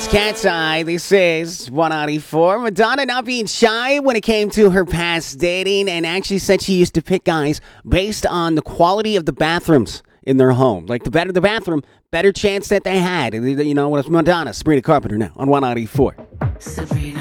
It's Cat's Eye. This is 194. Madonna not being shy when it came to her past dating, and actually said she used to pick guys based on the quality of the bathrooms in their home. Like, the better the bathroom, better chance that they had. You know, with Madonna, Sabrina Carpenter now on 194.